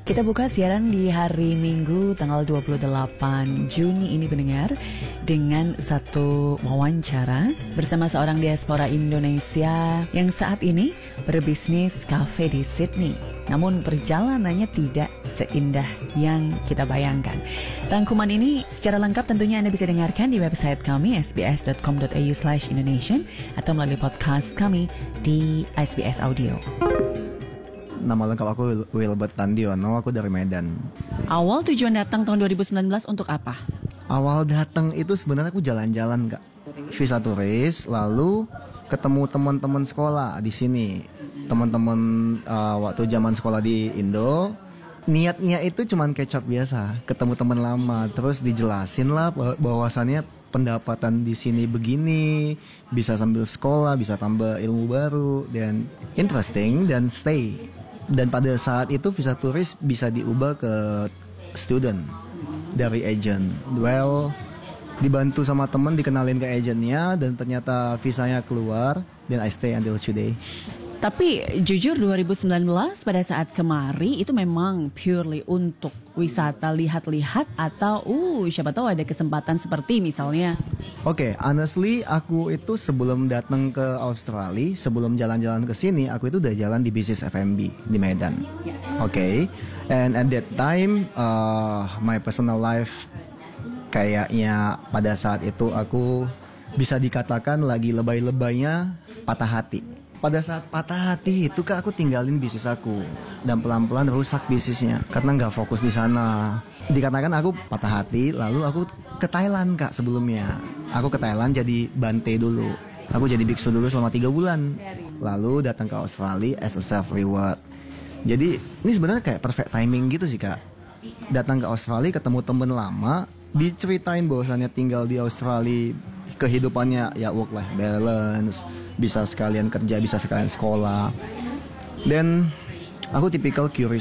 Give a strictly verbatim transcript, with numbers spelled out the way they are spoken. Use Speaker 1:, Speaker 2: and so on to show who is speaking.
Speaker 1: Kita buka siaran di hari Minggu tanggal dua puluh delapan Juni ini pendengar dengan satu wawancara bersama seorang diaspora Indonesia yang saat ini berbisnis kafe di Sydney. Namun perjalanannya tidak seindah yang kita bayangkan. Rangkuman ini secara lengkap tentunya Anda bisa dengarkan di website kami s b s dot com dot a u slash indonesian atau melalui podcast kami di S B S Audio.
Speaker 2: Nama lengkap aku Wilbert Tandiono, aku dari Medan.
Speaker 1: Awal tujuan datang tahun dua ribu sembilan belas untuk apa?
Speaker 2: Awal datang itu sebenarnya aku jalan-jalan Kak. Visa turis, lalu ketemu teman-teman sekolah di sini. Teman-teman uh, waktu zaman sekolah di Indo. Niatnya itu cuman kecap biasa, ketemu teman lama, terus dijelasin lah bahwasannya pendapatan di sini begini, bisa sambil sekolah, bisa tambah ilmu baru dan interesting dan stay. Dan pada saat itu visa turis bisa diubah ke student dari agent. Well, dibantu sama teman dikenalin ke agentnya dan ternyata visanya keluar dan I stay until today.
Speaker 1: Tapi jujur dua ribu sembilan belas pada saat kemari itu memang purely untuk wisata lihat-lihat atau uh siapa tahu ada kesempatan seperti misalnya.
Speaker 2: Oke, okay, honestly aku itu sebelum datang ke Australia, sebelum jalan-jalan ke sini, aku itu udah jalan di bisnis F and B di Medan. Oke, okay. And at that time uh, my personal life kayaknya pada saat itu aku bisa dikatakan lagi lebay-lebaynya patah hati. Pada saat patah hati itu Kak, aku tinggalin bisnis aku dan pelan-pelan rusak bisnisnya karena nggak fokus di sana. Dikatakan aku patah hati, lalu aku ke Thailand Kak sebelumnya. Aku ke Thailand jadi bante dulu. Aku jadi biksu dulu selama tiga bulan. Lalu datang ke Australia as a self reward. Jadi ini sebenarnya kayak perfect timing gitu sih Kak. Datang ke Australia ketemu temen lama, diceritain bahwasannya tinggal di Australia kehidupannya ya work life balance, bisa sekalian kerja, bisa sekalian sekolah. Dan aku tipikal curious